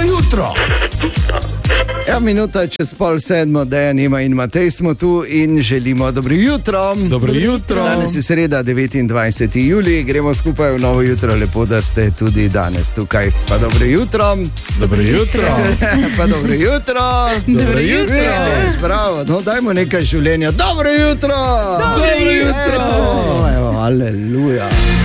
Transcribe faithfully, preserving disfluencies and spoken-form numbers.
jutro. Ja, minuta čez pol sedmo, Dejan, Ema in Matej smo tu in želimo dobro jutro. Dobro jutro. Danes je sreda, devetindvajseti julij, gremo skupaj v novo jutro, lepo, da ste tudi danes tukaj. Pa dobro jutro. Dobro jutro. Pa dobro jutro. Dobro jutro. Vidiš, bravo, no, dajmo nekaj življenja. Dobro jutro. Dobro jutro. Evo, evo, aleluja.